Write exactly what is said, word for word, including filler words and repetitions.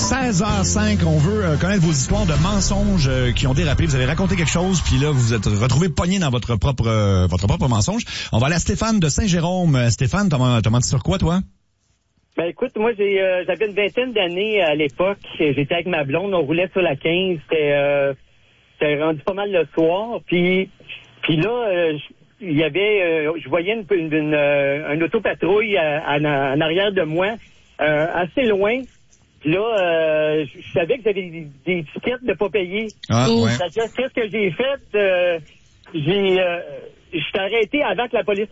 seize heures cinq, on veut euh, connaître vos histoires de mensonges euh, qui ont dérapé. Vous avez raconté quelque chose, puis là, vous vous êtes retrouvé pogné dans votre propre euh, votre propre mensonge. On va aller à Stéphane de Saint-Jérôme. Euh, Stéphane, t'as, t'as menti sur quoi, toi? Ben écoute, moi j'ai euh, j'avais une vingtaine d'années à l'époque. J'étais avec ma blonde, on roulait sur la quinze. C'était, euh, c'était rendu pas mal le soir. Puis, puis là, euh, il y avait, euh, je voyais une, une, une, euh, une autopatrouille à, à, en arrière de moi, euh, assez loin. Puis là, euh, je savais que j'avais des, des tickets de pas payer. Ah, oh. ouais. Qu'est-ce que j'ai fait? Euh, j'ai, euh, je suis arrêté avant que la police